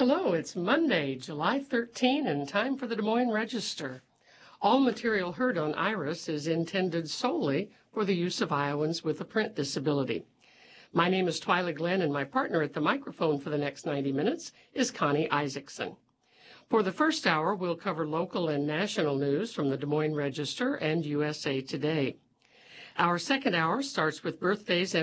Hello, it's Monday, July 13, and time for the Des Moines Register. All material heard on IRIS is intended solely for the use of Iowans with a print disability. My name is Twyla Glenn, and my partner at the microphone for the next 90 minutes is Connie Isaacson. For the first hour, we'll cover local and national news from the Des Moines Register and USA Today. Our second hour starts with birthdays and